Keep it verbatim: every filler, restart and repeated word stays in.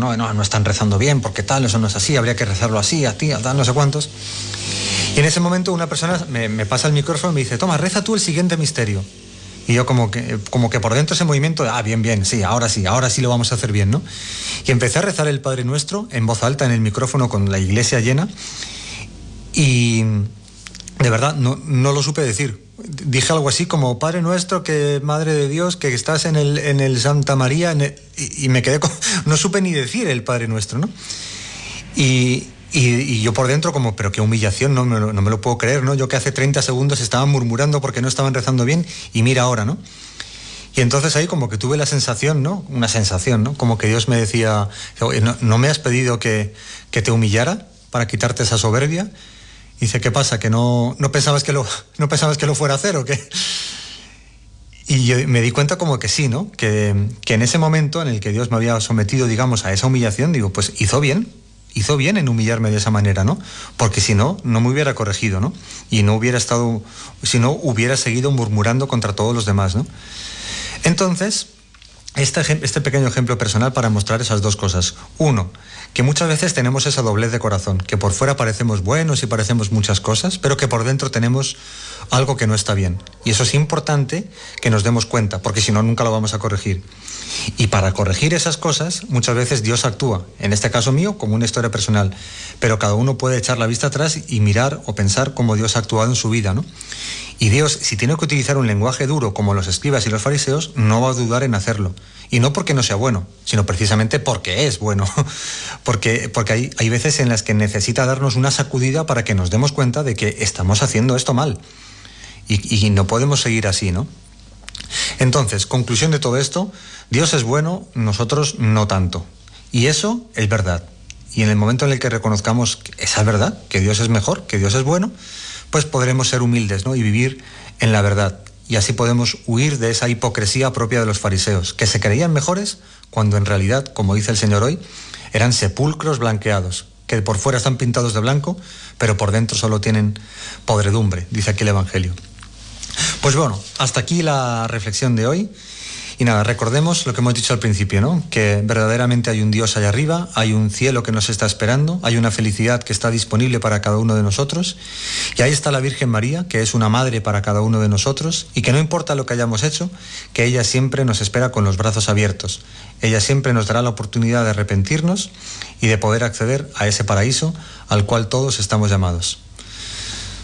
no, no, no están rezando bien, porque tal, eso no es así, habría que rezarlo así, a ti, a tal, no sé cuántos. Y en ese momento una persona me, me pasa el micrófono y me dice, toma, reza tú el siguiente misterio. Y yo como que, como que por dentro ese movimiento de, ah, bien, bien, sí, ahora sí, ahora sí lo vamos a hacer bien, ¿no? Y empecé a rezar el Padre Nuestro en voz alta en el micrófono con la iglesia llena y de verdad no, no lo supe decir. Dije algo así como, Padre Nuestro, que Madre de Dios, que estás en el, en el Santa María, en el, y, y me quedé con, no supe ni decir el Padre Nuestro, ¿no? Y... Y, y yo por dentro como, pero qué humillación, no me, lo, no me lo puedo creer, ¿no? Yo que hace treinta segundos estaba murmurando porque no estaban rezando bien y mira ahora, ¿no? Y entonces ahí como que tuve la sensación, ¿no? Una sensación, ¿no? Como que Dios me decía, ¿no, no me has pedido que, que te humillara para quitarte esa soberbia? Y dice, ¿qué pasa? ¿Que no, no, pensabas que lo, no pensabas que lo fuera a hacer o qué? Y yo me di cuenta como que sí, ¿no? Que, que en ese momento en el que Dios me había sometido, digamos, a esa humillación, digo, pues hizo bien. Hizo bien en humillarme de esa manera, ¿no? Porque si no, no me hubiera corregido, ¿no? Y no hubiera estado, si no, hubiera seguido murmurando contra todos los demás, ¿no? Entonces, este, este pequeño ejemplo personal para mostrar esas dos cosas. Uno, que muchas veces tenemos esa doblez de corazón, que por fuera parecemos buenos y parecemos muchas cosas, pero que por dentro tenemos algo que no está bien. Y eso es importante que nos demos cuenta, porque si no, nunca lo vamos a corregir. Y para corregir esas cosas, muchas veces Dios actúa, en este caso mío, como una historia personal, pero cada uno puede echar la vista atrás y mirar o pensar cómo Dios ha actuado en su vida, ¿no? Y Dios, si tiene que utilizar un lenguaje duro como los escribas y los fariseos, no va a dudar en hacerlo. Y no porque no sea bueno, sino precisamente porque es bueno. Porque, porque hay, hay veces en las que necesita darnos una sacudida para que nos demos cuenta de que estamos haciendo esto mal. Y, y no podemos seguir así, ¿no? Entonces, conclusión de todo esto, Dios es bueno, nosotros no tanto. Y eso es verdad. Y en el momento en el que reconozcamos esa verdad, que Dios es mejor, que Dios es bueno, pues podremos ser humildes, ¿no? Y vivir en la verdad. Y así podemos huir de esa hipocresía propia de los fariseos, que se creían mejores cuando en realidad, como dice el Señor hoy, eran sepulcros blanqueados, que por fuera están pintados de blanco, pero por dentro solo tienen podredumbre, dice aquí el Evangelio. Pues bueno, hasta aquí la reflexión de hoy. Y nada, recordemos lo que hemos dicho al principio, ¿no? Que verdaderamente hay un Dios allá arriba, hay un cielo que nos está esperando, hay una felicidad que está disponible para cada uno de nosotros. Y ahí está la Virgen María, que es una madre para cada uno de nosotros, y que no importa lo que hayamos hecho, que ella siempre nos espera con los brazos abiertos. Ella siempre nos dará la oportunidad de arrepentirnos y de poder acceder a ese paraíso al cual todos estamos llamados.